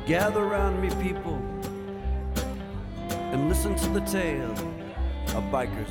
Gather around me, people, and listen to the tale of bikers